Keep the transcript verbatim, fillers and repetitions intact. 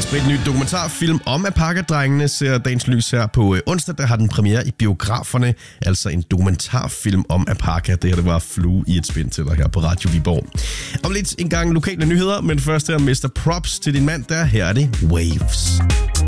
sprit ny dokumentarfilm om Apaka-drengene ser dagens lys her på onsdag. Der har den premiere i biograferne, altså en dokumentarfilm om Apaka. Det her det var Flue i et spin til dig her på Radio Viborg. Om lidt en gang lokale nyheder, men først her mister Props til din mand, der her er det Waves.